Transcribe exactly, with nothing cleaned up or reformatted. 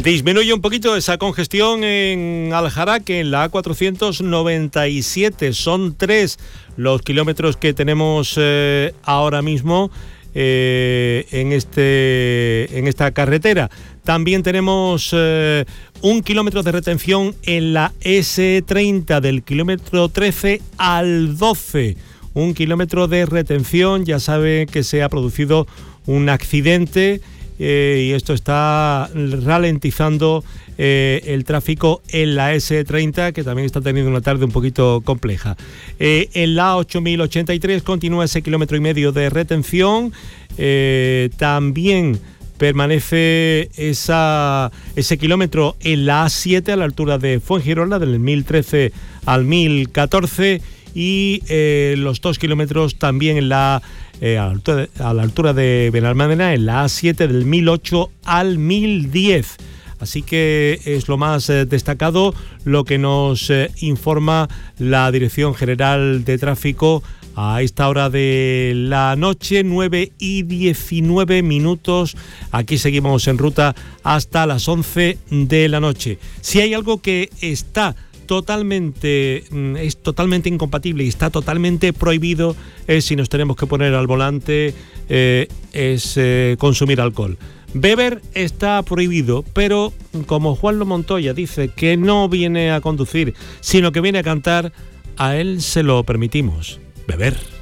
Disminuye un poquito esa congestión en Aljaraque, en la A cuatrocientos noventa y siete. Son tres los kilómetros que tenemos eh, ahora mismo eh, en, este, en esta carretera. También tenemos eh, un kilómetro de retención en la ese treinta, del kilómetro trece al doce. Un kilómetro de retención, ya sabe que se ha producido un accidente eh, y esto está ralentizando eh, el tráfico en la ese treinta, que también está teniendo una tarde un poquito compleja. Eh, en la ocho mil ochenta y tres continúa ese kilómetro y medio de retención. Eh, también permanece esa, ese kilómetro en la A siete a la altura de Fuengirola, del mil trece al mil catorce, y eh, los dos kilómetros también en la, eh, a, la altura de, a la altura de Benalmádena, en la A siete, del mil ocho al mil diez. Así que es lo más eh, destacado lo que nos eh, informa la Dirección General de Tráfico a esta hora de la noche, nueve y diecinueve minutos. Aquí seguimos en ruta hasta las once de la noche. Si hay algo que está totalmente es totalmente incompatible y está totalmente prohibido, es si nos tenemos que poner al volante, eh, es eh, consumir alcohol. Beber está prohibido, pero como Juanlo Montoya dice que no viene a conducir, sino que viene a cantar, a él se lo permitimos beber.